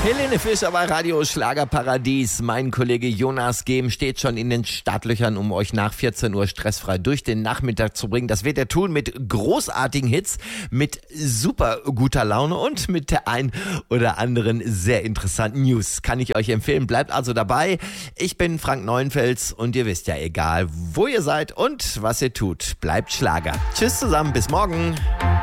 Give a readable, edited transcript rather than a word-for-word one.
Helene Fischer bei Radio Schlagerparadies. Mein Kollege Jonas Gehm steht schon in den Startlöchern, um euch nach 14 Uhr stressfrei durch den Nachmittag zu bringen. Das wird er tun mit großartigen Hits, mit super guter Laune und mit der ein oder anderen sehr interessanten News. Kann ich euch empfehlen. Bleibt also dabei. Ich bin Frank Neuenfels und ihr wisst ja, egal wo ihr seid und was ihr tut, bleibt Schlager. Tschüss zusammen, bis morgen.